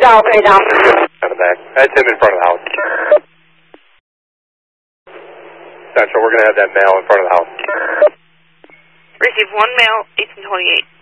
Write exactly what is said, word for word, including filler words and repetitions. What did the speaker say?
Down, okay, down. Out of back. That's him in front of the house. Central, we're going to have that male in front of the house. Receive one male, eighteen twenty-eight.